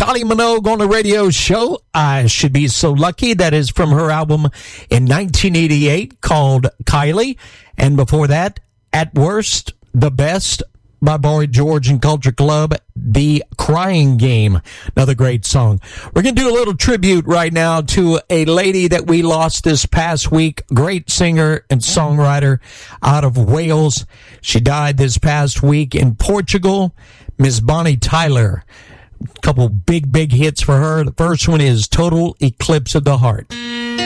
Kylie Minogue on the radio show. I Should Be So Lucky. That is from her album in 1988 called Kylie. And before that, At Worst, The Best by Boy George and Culture Club, The Crying Game. Another great song. We're going to do a little tribute right now to a lady that we lost this past week. Great singer and songwriter out of Wales. She died this past week in Portugal. Miss Bonnie Tyler. A couple big hits for her. The first one is Total Eclipse of the Heart.